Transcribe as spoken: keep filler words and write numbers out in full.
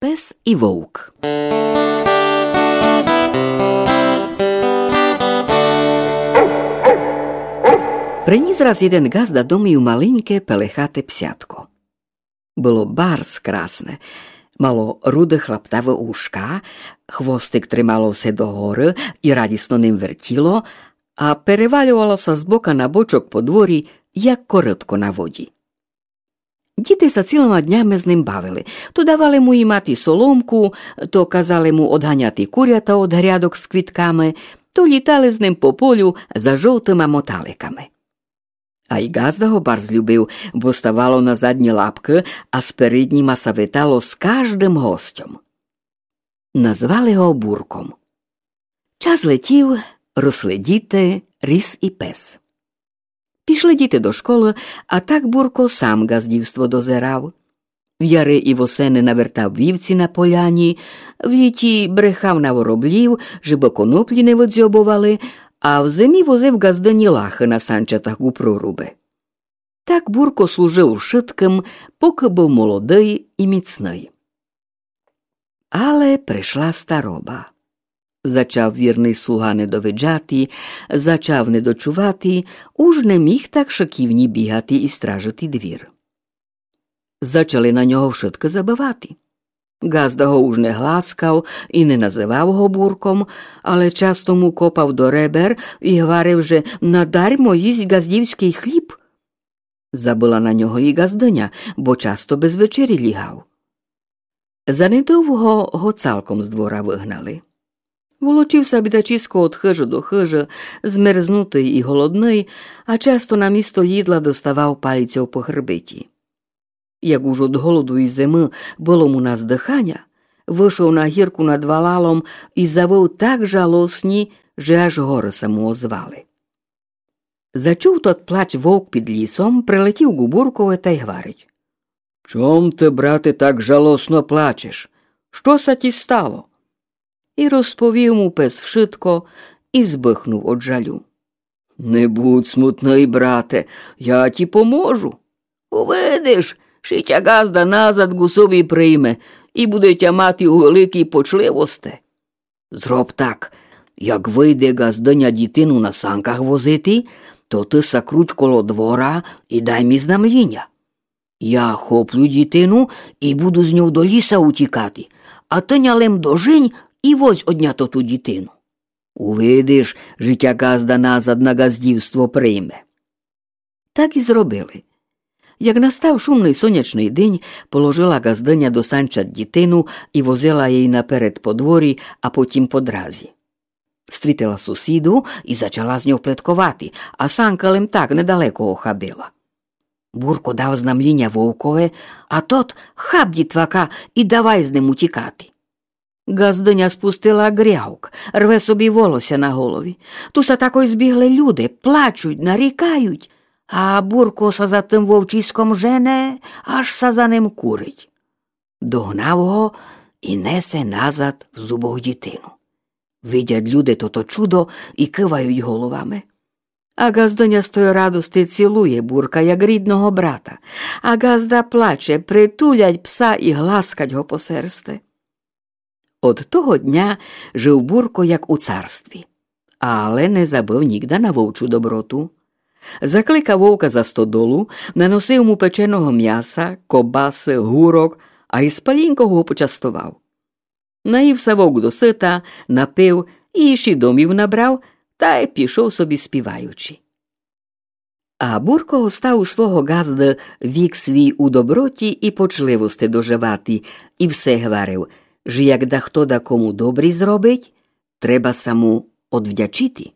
Pes i vovk. Prinísł raz jeden gazda do domu malinké pelechaté psiatko. Bolo bárs krásne. Malo rude chlaptavé úška, chvostek tremalo se do hory i radisno ním vrtilo a perevaľovalo sa z boka na bočok po dvori, jak korotko na vodi. Dite sa celoma dňami s ním bavili. To dávali mu imati solomku, to kazali mu odhaňati kuriata od hriadok s kvitkami, to litali s ním po poľu za žoltýma motálekami. Aj gazda ho bar zľúbil, bo stavalo na zadní lápky a sперед nima sa vetalo s každým hosťom. Nazvali ho Burkom. Čas letív, rosli dite, rys i pes. Pішли діти до школи, а так Бурко сам газдівство дозирав. В яри і восени навертав вівці на поляні, в літі брехав на вороблів, щоб коноплі не видзьобували, а в зимі возив газдані лахи на санчатах у проруби. Так Бурко служив вшитким, поки був молодий і міцний. Але прийшла староба. Зачав вірний слуга недовиджати, зачав недочувати, уж не міг так шоківні бігати і стражити двір. Зачали на нього вшитки забивати. Газда го уж не гласкав і не називав го Бурком, але часто му копав до ребер і говорив же «надармо їсть газдівський хліб». Забила на нього і газдиня, бо часто без вечері лігав. Занедовго го цалком з двора вигнали. Волочився бідачисько від хижі до хижі, змерзнутий і голодний, а часто на місто їдла доставав палицю по хребеті. Як уж від голоду і зими було му на здихання, вийшов на гірку над валалом і завив так жалосні, що аж гори се му озвали. Зачув тот плач вовк під лісом, прилетів к Буркові та й говорить: «Чом ти, брате, так жалосно плачеш? Що са ті стало?» І розповів му пес вшитко і збихнув від жалю. «Не будь смутний, брате, я ті поможу. Увидиш, що тя газда назад гусові прийме і буде тя мати у великій почливості. Зроб так, як вийде газдиня дітину на санках возити, то ти сакруть коло двора і дай мі знамління. Я хоплю дітину і буду з нього до ліса утікати, а ти нялем дожинь і возь однято ту дітину. Увидиш, життя газда назад на газдівство прийме». Так і зробили. Як настав шумний сонячний день, положила газдиня до санчат дітину і возила її наперед по дворі, а потім по дразі. Стрітила сусіду і зачала з нього плеткувати, а санка лим так недалеко охабила. Бурко дав знамління вовкове, а тот хап дітвака і давай з ним утікати. Газдиня спустила грявк, рве собі волосся на голові. Туса тако збігли люди, плачуть, нарікають, а Бурко са за тим вовчиськом жене, аж са за ним курить. Догнав го і несе назад в зубах дітину. Видять люди тото чудо і кивають головами. А газдиня з тої радости цілує Бурка, як рідного брата, а газда плаче, притулять пса і гласкать го по серсти. От того дня жив Бурко, як у царстві, але не забив нігда на вовчу доброту. Закликав вовка за стодолу, наносив му печеного м'яса, кобаси, гурок, а із палінького го почастував. Наївся вовк до сита, напив і ще домів набрав, та й пішов собі співаючи. А Бурко остав у свого газди вік свій у доброті і почливості доживати, і все говорив, що як да хто да кому добрі зробить, треба саму одвдячити.